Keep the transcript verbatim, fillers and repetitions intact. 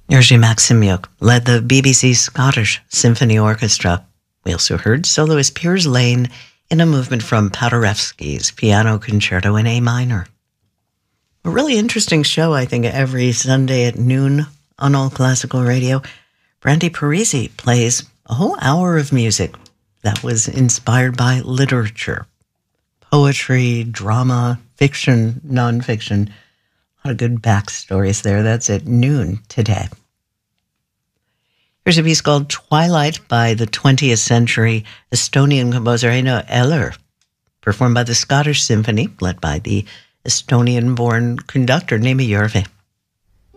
Jerzy Maximiuk led the B B C Scottish Symphony Orchestra. We also heard soloist Piers Lane in a movement from Paderewski's Piano Concerto in A minor. A really interesting show, I think, every Sunday at noon on All Classical Radio. Brandy Parisi plays a whole hour of music that was inspired by literature, poetry, drama, fiction, nonfiction. A lot of good backstories there. That's at noon today. Here's a piece called Twilight by the twentieth century Estonian composer Heino Eller, performed by the Scottish Symphony, led by the Estonian-born conductor Niemi Järvi.